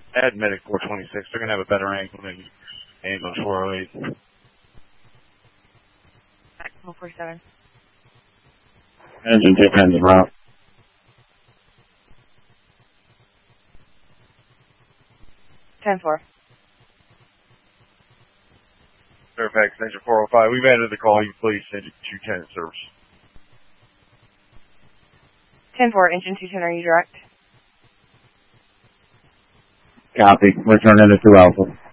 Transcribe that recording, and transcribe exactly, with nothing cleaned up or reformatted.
Add medic four twenty-six. They're going to have a better angle than ambulance four oh eight. four forty-seven. Engine two ten is route. ten four. Fairfax, engine four oh five. We've added the call. You please engine two ten service. ten four, engine two ten, are you direct? Copy. Return into two Alpha.